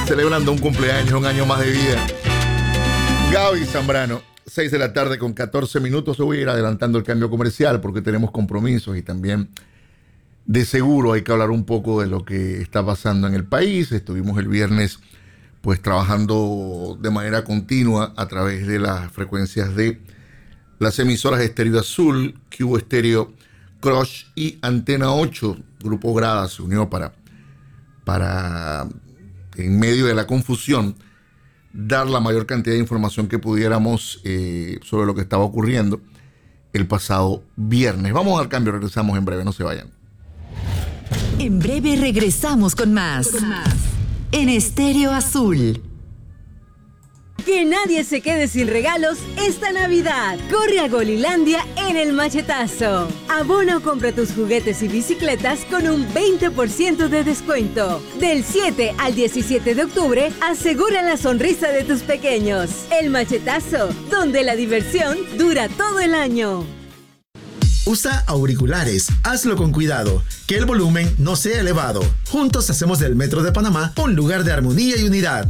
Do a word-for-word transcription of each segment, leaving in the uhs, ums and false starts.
celebrando un cumpleaños, un año más de vida. Gaby Zambrano, seis de la tarde con catorce minutos. Yo voy a ir adelantando el cambio comercial porque tenemos compromisos y también de seguro hay que hablar un poco de lo que está pasando en el país. Estuvimos el viernes pues trabajando de manera continua a través de las frecuencias de las emisoras Estéreo Azul, Cubo Estéreo, Crush y Antena ocho. Grupo Grada se unió para, para, en medio de la confusión, dar la mayor cantidad de información que pudiéramos eh, sobre lo que estaba ocurriendo el pasado viernes. Vamos al cambio, regresamos en breve, no se vayan. En breve regresamos con más, con más. En Estéreo Azul. Que nadie se quede sin regalos esta Navidad. Corre a Golilandia en el machetazo. Abona o compra tus juguetes y bicicletas con un veinte por ciento de descuento. Del siete al diecisiete de octubre, asegura la sonrisa de tus pequeños. El machetazo, donde la diversión dura todo el año. Usa auriculares, hazlo con cuidado, que el volumen no sea elevado. Juntos hacemos del Metro de Panamá un lugar de armonía y unidad.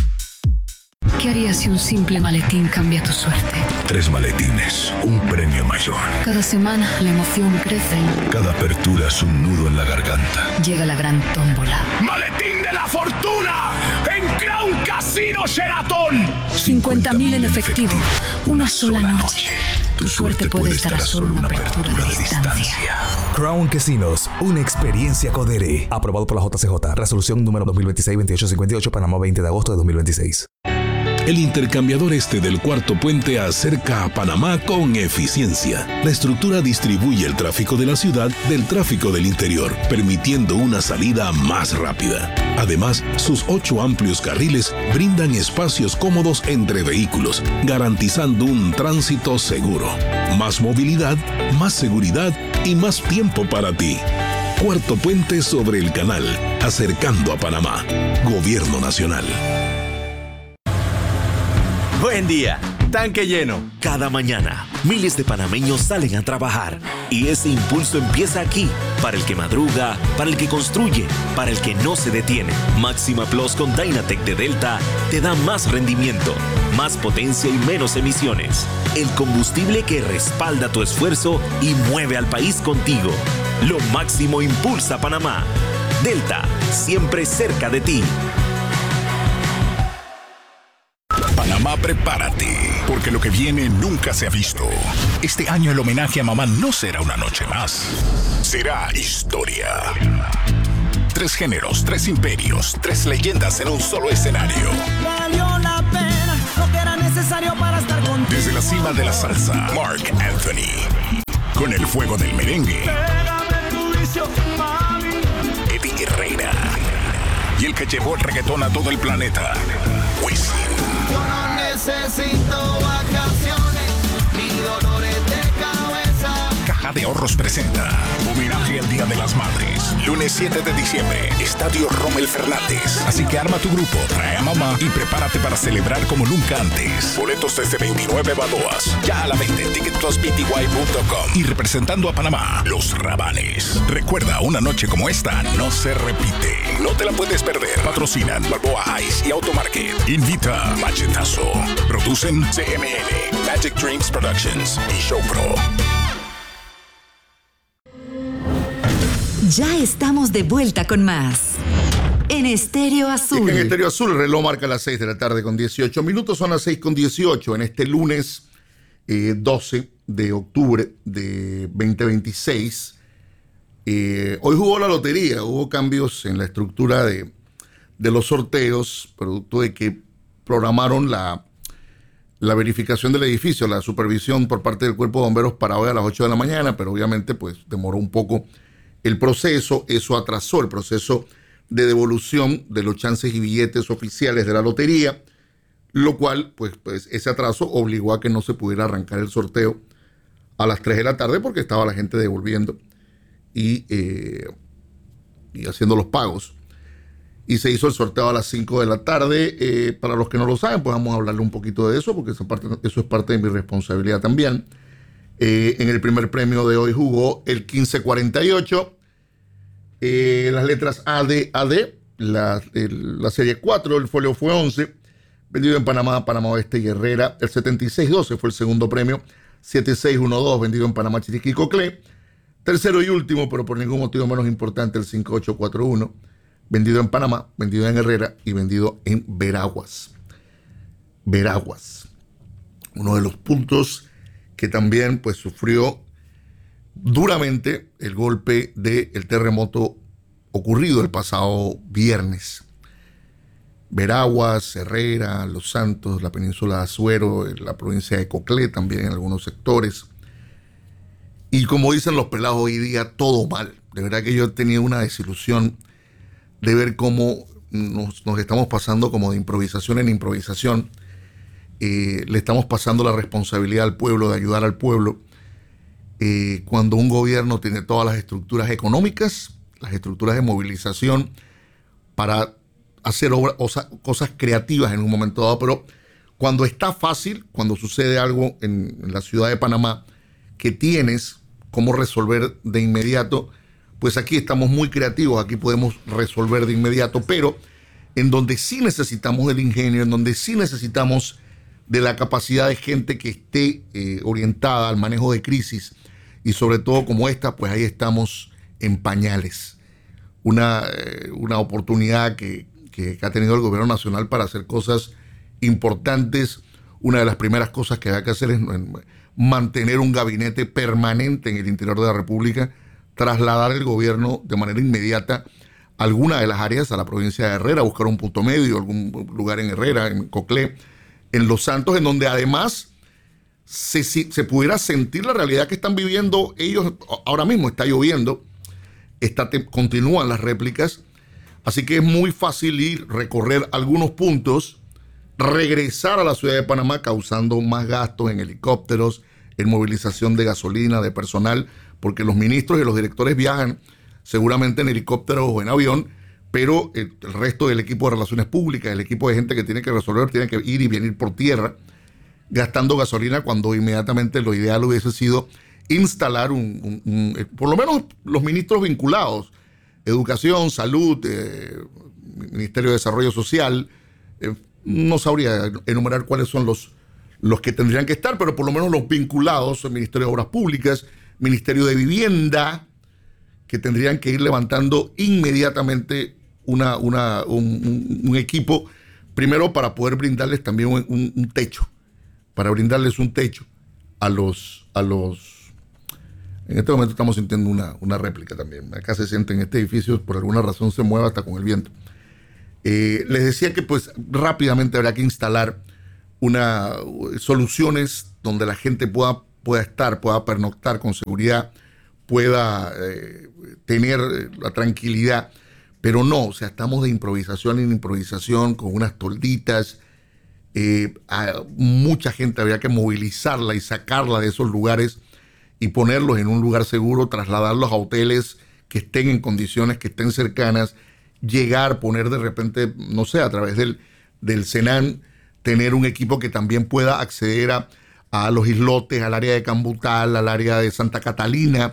¿Qué harías si un simple maletín cambia tu suerte? Tres maletines, un premio mayor. Cada semana la emoción crece. Cada apertura es un nudo en la garganta. Llega la gran tómbola. ¡Maletín de la fortuna! ¡En Crown Casino Sheraton! cincuenta mil en efectivo. Una sola noche. Tu suerte puede estar a solo una apertura de distancia. Crown Casinos, una experiencia Codere. Aprobado por la J C J. Resolución número dos mil veintiséis veintiocho cincuenta y ocho, Panamá, veinte de agosto de dos mil veintiséis. El intercambiador este del Cuarto Puente acerca a Panamá con eficiencia. La estructura distribuye el tráfico de la ciudad del tráfico del interior, permitiendo una salida más rápida. Además, sus ocho amplios carriles brindan espacios cómodos entre vehículos, garantizando un tránsito seguro. Más movilidad, más seguridad y más tiempo para ti. Cuarto Puente sobre el canal, acercando a Panamá. Gobierno Nacional. Buen día, tanque lleno. Cada mañana, miles de panameños salen a trabajar y ese impulso empieza aquí, para el que madruga, para el que construye, para el que no se detiene. Máxima Plus con Dynatec de Delta te da más rendimiento, más potencia y menos emisiones. El combustible que respalda tu esfuerzo y mueve al país contigo. Lo máximo impulsa a Panamá. Delta, siempre cerca de ti. Panamá, prepárate, porque lo que viene nunca se ha visto. Este año el homenaje a mamá no será una noche más, será historia. Tres géneros, tres imperios, tres leyendas en un solo escenario. Valió la pena, lo que era necesario para estar contigo. Desde la cima de la salsa, Marc Anthony. Con el fuego del merengue, Eddie Herrera. Y el que llevó el reggaetón a todo el planeta, Wisin. Yo no necesito vacaciones, ni dolores de cabeza. Caja de Ahorros presenta homenaje al Día de las Madres. Lunes siete de diciembre, Estadio Rommel Fernández. Así que arma tu grupo, trae a mamá y prepárate para celebrar como nunca antes. Boletos desde veintinueve balboas. Ya a la venta en ticket plus p t y punto com. Y representando a Panamá, Los Rabanes. Recuerda, una noche como esta no se repite. No te la puedes perder. Patrocinan Balboa Ice y Automarket. Invita Machetazo. Producen C M N, Magic Drinks Productions y Show Pro. Ya estamos de vuelta con más. En Estéreo Azul. En Estéreo Azul, el reloj marca las seis de la tarde con dieciocho minutos. Son las seis con dieciocho en este lunes eh, doce de octubre de veinte veintiséis. Eh, hoy jugó la lotería. Hubo cambios en la estructura de, de los sorteos, producto de que programaron la, la verificación del edificio, la supervisión por parte del Cuerpo de Bomberos para hoy a las ocho de la mañana, pero obviamente pues demoró un poco el proceso. Eso atrasó el proceso de devolución de los chances y billetes oficiales de la lotería, lo cual, pues, pues ese atraso obligó a que no se pudiera arrancar el sorteo a las tres de la tarde porque estaba la gente devolviendo y, eh, y haciendo los pagos. Y se hizo el sorteo a las cinco de la tarde. Eh, para los que no lo saben, pues vamos a hablarle un poquito de eso, porque esa parte, eso es parte de mi responsabilidad también. Eh, en el primer premio de hoy jugó el quince cuarenta y ocho. Eh, las letras A D A D, la, el, la serie cuatro, el folio fue once, vendido en Panamá, Panamá Oeste y Herrera. El setenta y seis doce fue el segundo premio, setenta y seis doce, vendido en Panamá, Chiriquí y Coclé. Tercero y último, pero por ningún motivo menos importante, el cincuenta y ocho cuarenta y uno, vendido en Panamá, vendido en Herrera y vendido en Veraguas. Veraguas, uno de los puntos que también pues sufrió duramente el golpe del terremoto ocurrido el pasado viernes. Veraguas, Herrera, Los Santos, la península de Azuero, la provincia de Coclé también en algunos sectores. Y como dicen los pelados hoy día, todo mal. De verdad que yo he tenido una desilusión de ver cómo nos, nos estamos pasando como de improvisación en improvisación. Eh, le estamos pasando la responsabilidad al pueblo, de ayudar al pueblo, eh, cuando un gobierno tiene todas las estructuras económicas, las estructuras de movilización para hacer obra, o sea, cosas creativas en un momento dado, pero cuando está fácil, cuando sucede algo en, en la ciudad de Panamá, que tienes cómo resolver de inmediato, pues aquí estamos muy creativos, aquí podemos resolver de inmediato, pero en donde sí necesitamos del ingenio, en donde sí necesitamos de la capacidad de gente que esté eh, orientada al manejo de crisis, y sobre todo como esta, pues ahí estamos en pañales. Una, eh, una oportunidad que, que, que ha tenido el gobierno nacional para hacer cosas importantes. Una de las primeras cosas que hay que hacer es mantener un gabinete permanente en el interior de la República, trasladar el gobierno de manera inmediata a alguna de las áreas, a la provincia de Herrera, buscar un punto medio, algún lugar en Herrera, en Coclé, en Los Santos, en donde además se, se pudiera sentir la realidad que están viviendo ellos. Ahora mismo está lloviendo, está, te, continúan las réplicas, así que es muy fácil ir, recorrer algunos puntos, regresar a la ciudad de Panamá causando más gastos en helicópteros, en movilización de gasolina, de personal, porque los ministros y los directores viajan seguramente en helicópteros o en avión, pero el, el resto del equipo de relaciones públicas, el equipo de gente que tiene que resolver, tiene que ir y venir por tierra, gastando gasolina, cuando inmediatamente lo ideal hubiese sido instalar un, un, un por lo menos los ministros vinculados, Educación, Salud, eh, Ministerio de Desarrollo Social, eh, no sabría enumerar cuáles son los, los que tendrían que estar, pero por lo menos los vinculados, el Ministerio de Obras Públicas, Ministerio de Vivienda, que tendrían que ir levantando inmediatamente una, una, un, un, un equipo, primero para poder brindarles también un, un, un techo, para brindarles un techo a los, a los... En este momento estamos sintiendo una, una réplica también. Acá se siente en este edificio, por alguna razón se mueve hasta con el viento. Eh, les decía que pues rápidamente habrá que instalar una, soluciones donde la gente pueda, pueda estar, pueda pernoctar con seguridad, pueda eh, tener la tranquilidad, pero no, o sea, estamos de improvisación en improvisación con unas tolditas. Eh, a mucha gente habría que movilizarla y sacarla de esos lugares y ponerlos en un lugar seguro, trasladarlos a hoteles que estén en condiciones, que estén cercanas, llegar, poner de repente, no sé, a través del, del Senan, tener un equipo que también pueda acceder a, a los islotes, al área de Cambutal, al área de Santa Catalina,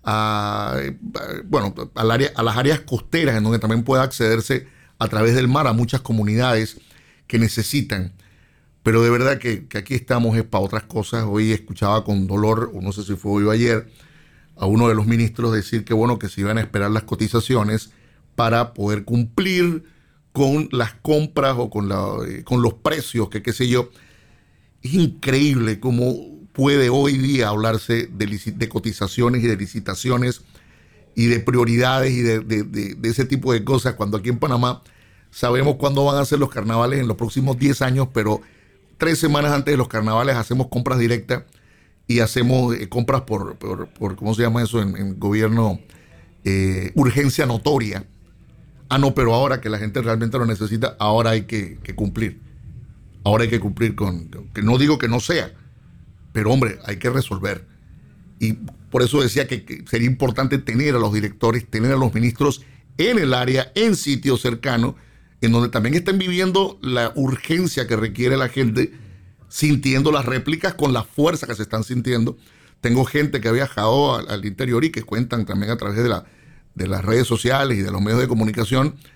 a, bueno, al área, a las áreas costeras, en donde también pueda accederse a través del mar a muchas comunidades que necesitan. Pero de verdad que, que aquí estamos es para otras cosas. Hoy escuchaba con dolor, o no sé si fue hoy o ayer, a uno de los ministros decir que bueno, que se iban a esperar las cotizaciones para poder cumplir con las compras o con, la, eh, con los precios, que qué sé yo. Es increíble cómo puede hoy día hablarse de, de cotizaciones y de licitaciones y de prioridades y de, de, de, de ese tipo de cosas, cuando aquí en Panamá sabemos cuándo van a ser los carnavales en los próximos diez años, pero tres semanas antes de los carnavales hacemos compras directas y hacemos eh, compras por, por, por, ¿cómo se llama eso en, en gobierno? Eh, urgencia notoria. Ah, no, pero ahora que la gente realmente lo necesita, ahora hay que, que cumplir. Ahora hay que cumplir con, que no digo que no sea, pero hombre, hay que resolver. Y por eso decía que, que sería importante tener a los directores, tener a los ministros en el área, en sitios cercanos, en donde también estén viviendo la urgencia que requiere la gente, sintiendo las réplicas con la fuerza que se están sintiendo. Tengo gente que ha viajado al, al interior y que cuentan también a través de, la, de las redes sociales y de los medios de comunicación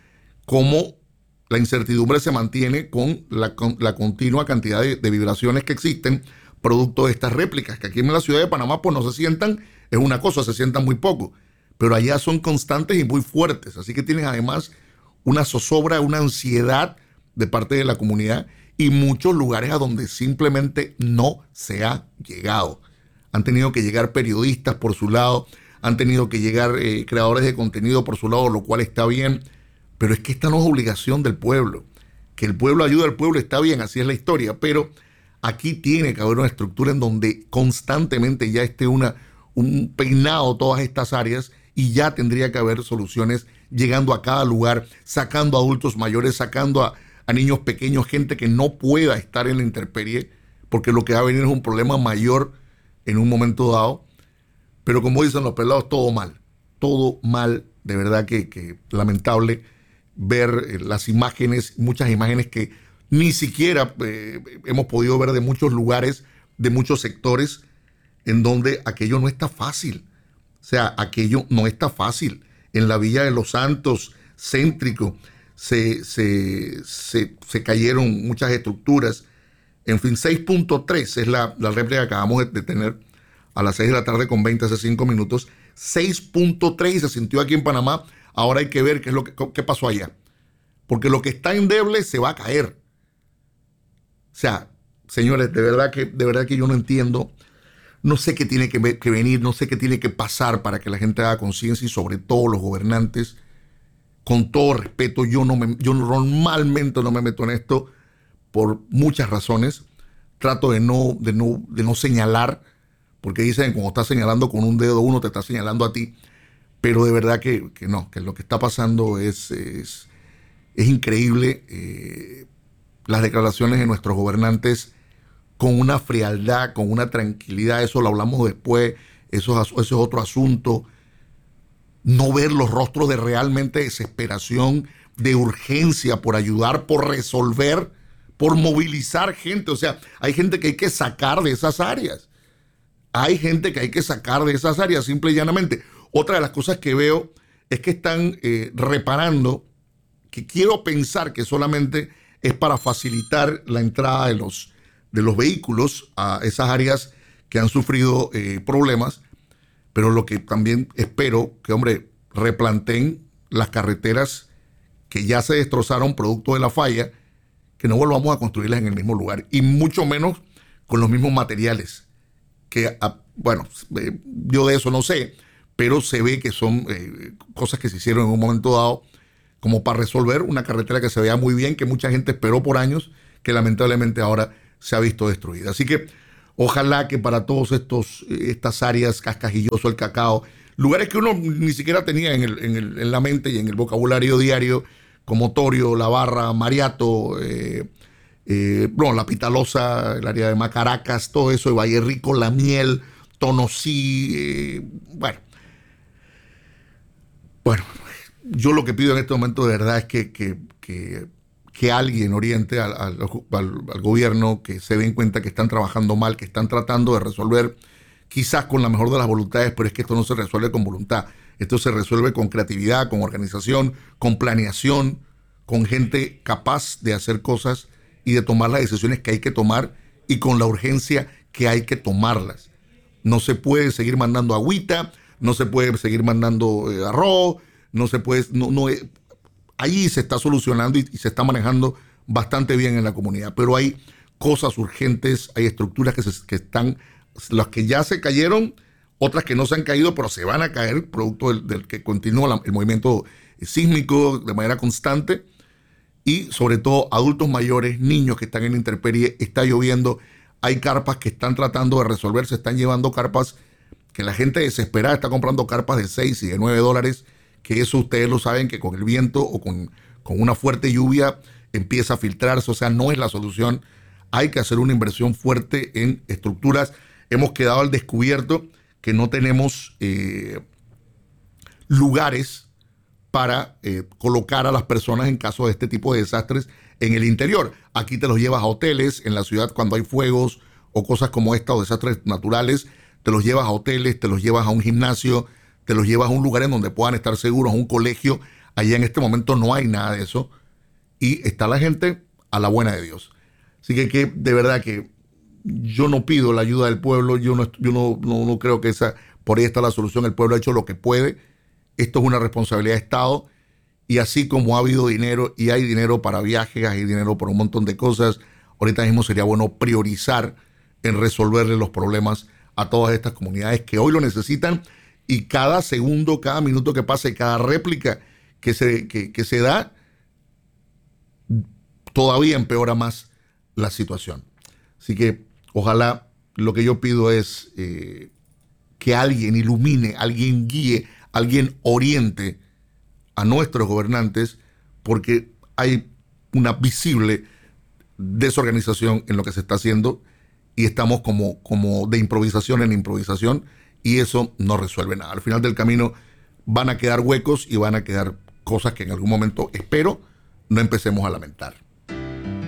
cómo la incertidumbre se mantiene con la, con la continua cantidad de, de vibraciones que existen producto de estas réplicas, que aquí en la ciudad de Panamá pues no se sientan, es una cosa, se sientan muy poco, pero allá son constantes y muy fuertes, así que tienen además una zozobra, una ansiedad de parte de la comunidad y muchos lugares a donde simplemente no se ha llegado. Han tenido que llegar periodistas por su lado, han tenido que llegar eh, creadores de contenido por su lado, lo cual está bien, pero es que esta no es obligación del pueblo. Que el pueblo ayude al pueblo está bien, así es la historia, pero aquí tiene que haber una estructura en donde constantemente ya esté una, un peinado todas estas áreas y ya tendría que haber soluciones llegando a cada lugar, sacando a adultos mayores, sacando a, a niños pequeños, gente que no pueda estar en la intemperie, porque lo que va a venir es un problema mayor en un momento dado. Pero como dicen los pelados, todo mal, todo mal, de verdad que, que lamentable ver eh, las imágenes, muchas imágenes que ni siquiera eh, hemos podido ver de muchos lugares, de muchos sectores, en donde aquello no está fácil. O sea, aquello no está fácil. En la Villa de los Santos, céntrico, se, se, se, se cayeron muchas estructuras. En fin, seis punto tres es la, la réplica que acabamos de tener a las seis de la tarde con veinte, hace cinco minutos. seis punto tres y se sintió aquí en Panamá. Ahora hay que ver qué es lo que qué pasó allá. Porque lo que está endeble se va a caer. O sea, señores, de verdad que, de verdad que yo no entiendo. No sé qué tiene que, que venir, no sé qué tiene que pasar para que la gente haga conciencia y sobre todo los gobernantes. Con todo respeto, yo, no me, yo normalmente no me meto en esto por muchas razones. Trato de no, de no, de no señalar, porque dicen que cuando estás señalando con un dedo uno te está señalando a ti. Pero de verdad que, que no, que lo que está pasando es, es, es increíble. Eh, las declaraciones de nuestros gobernantes con una frialdad, con una tranquilidad, eso lo hablamos después, eso, eso es otro asunto. No ver los rostros de realmente desesperación, de urgencia por ayudar, por resolver, por movilizar gente. O sea, hay gente que hay que sacar de esas áreas. Hay gente que hay que sacar de esas áreas, simple y llanamente. Otra de las cosas que veo es que están eh, reparando, que quiero pensar que solamente es para facilitar la entrada de los, de los vehículos a esas áreas que han sufrido eh, problemas, pero lo que también espero que, hombre, replanteen las carreteras que ya se destrozaron producto de la falla, que no volvamos a construirlas en el mismo lugar, y mucho menos con los mismos materiales, que, bueno, eh, yo de eso no sé, pero se ve que son eh, cosas que se hicieron en un momento dado como para resolver una carretera que se veía muy bien, que mucha gente esperó por años, que lamentablemente ahora se ha visto destruida. Así que ojalá que para todos estos estas áreas, Cascajilloso, El Cacao, lugares que uno ni siquiera tenía en, el, en, el, en la mente y en el vocabulario diario, como Torio, La Barra, Mariato, eh, eh, bueno, La Pitalosa, el área de Macaracas, todo eso, de Valle Rico, La Miel, Tonosí, eh, bueno. Bueno, yo lo que pido en este momento de verdad es que, que, que, que alguien oriente al, al, al, al gobierno, que se den cuenta que están trabajando mal, que están tratando de resolver quizás con la mejor de las voluntades, pero es que esto no se resuelve con voluntad. Esto se resuelve con creatividad, con organización, con planeación, con gente capaz de hacer cosas y de tomar las decisiones que hay que tomar y con la urgencia que hay que tomarlas. No se puede seguir mandando agüita, no se puede seguir mandando eh, arroz, no se puede, no, no, eh, ahí se está solucionando y, y se está manejando bastante bien en la comunidad, pero hay cosas urgentes, hay estructuras que, se, que están, las que ya se cayeron, otras que no se han caído, pero se van a caer producto del, del que continúa la, el movimiento sísmico de manera constante, y sobre todo adultos mayores, niños que están en la intemperie, está lloviendo, hay carpas que están tratando de resolver, se están llevando carpas que la gente desesperada está comprando carpas de seis y de nueve dólares, que eso ustedes lo saben, que con el viento o con, con una fuerte lluvia empieza a filtrarse, o sea, no es la solución. Hay que hacer una inversión fuerte en estructuras. Hemos quedado al descubierto que no tenemos eh, lugares para eh, colocar a las personas en caso de este tipo de desastres en el interior. Aquí te los llevas a hoteles, en la ciudad cuando hay fuegos o cosas como esta o desastres naturales, te los llevas a hoteles, te los llevas a un gimnasio, te los llevas a un lugar en donde puedan estar seguros, a un colegio. Allá en este momento no hay nada de eso y está la gente a la buena de Dios. Así que, que de verdad que yo no pido la ayuda del pueblo, yo no, yo no, no, no creo que esa, por ahí está la solución. El pueblo ha hecho lo que puede. Esto es una responsabilidad de Estado y así como ha habido dinero y hay dinero para viajes, hay dinero para un montón de cosas, ahorita mismo sería bueno priorizar en resolverle los problemas a todas estas comunidades que hoy lo necesitan y cada segundo, cada minuto que pasa y cada réplica que se, que, que se da todavía empeora más la situación. Así que ojalá, lo que yo pido es eh, que alguien ilumine, alguien guíe, alguien oriente a nuestros gobernantes, porque hay una visible desorganización en lo que se está haciendo y estamos como, como de improvisación en improvisación y eso no resuelve nada. Al final del camino van a quedar huecos y van a quedar cosas que en algún momento, espero, no empecemos a lamentar.